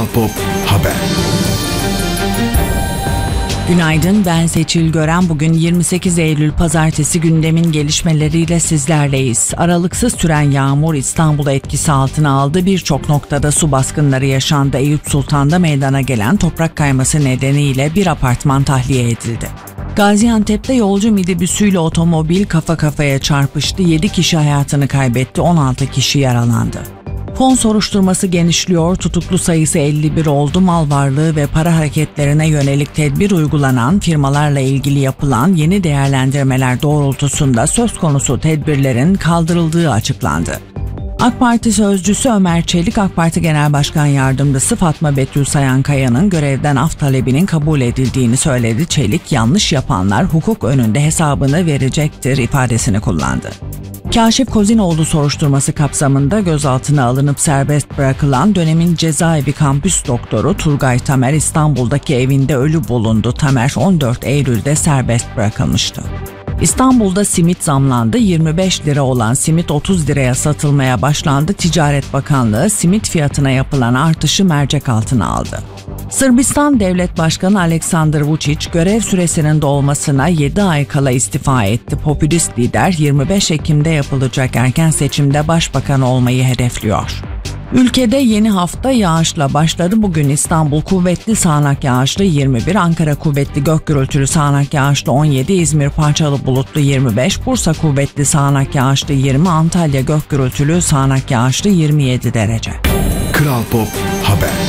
Kral Pop Haber. Günaydın, ben Seçil Gören. Bugün 28 Eylül Pazartesi, gündemin gelişmeleriyle sizlerleyiz. Aralıksız süren yağmur İstanbul'u etkisi altına aldı. Birçok noktada su baskınları yaşandı. Eyüp Sultan'da meydana gelen toprak kayması nedeniyle bir apartman tahliye edildi. Gaziantep'te yolcu minibüsüyle otomobil kafa kafaya çarpıştı. 7 kişi hayatını kaybetti, 16 kişi yaralandı. Fon soruşturması genişliyor, tutuklu sayısı 51 oldu. Mal varlığı ve para hareketlerine yönelik tedbir uygulanan firmalarla ilgili yapılan yeni değerlendirmeler doğrultusunda söz konusu tedbirlerin kaldırıldığı açıklandı. AK Parti sözcüsü Ömer Çelik, AK Parti Genel Başkan Yardımcısı Fatma Betül Sayankaya'nın görevden af talebinin kabul edildiğini söyledi. Çelik, yanlış yapanlar hukuk önünde hesabını verecektir ifadesini kullandı. Kaşif Kozinoğlu soruşturması kapsamında gözaltına alınıp serbest bırakılan dönemin cezaevi kampüs doktoru Turgay Tamer İstanbul'daki evinde ölü bulundu. Tamer 14 Eylül'de serbest bırakılmıştı. İstanbul'da simit zamlandı. 25 lira olan simit 30 liraya satılmaya başlandı. Ticaret Bakanlığı simit fiyatına yapılan artışı mercek altına aldı. Sırbistan Devlet Başkanı Aleksandar Vučić görev süresinin dolmasına 7 ay kala istifa etti. Popülist lider 25 Ekim'de yapılacak erken seçimde başbakan olmayı hedefliyor. Ülkede yeni hafta yağışla başladı. Bugün İstanbul kuvvetli sağanak yağışlı 21, Ankara kuvvetli gök gürültülü sağanak yağışlı 17, İzmir parçalı bulutlu 25, Bursa kuvvetli sağanak yağışlı 20, Antalya gök gürültülü sağanak yağışlı 27 derece. Kral Pop Haber.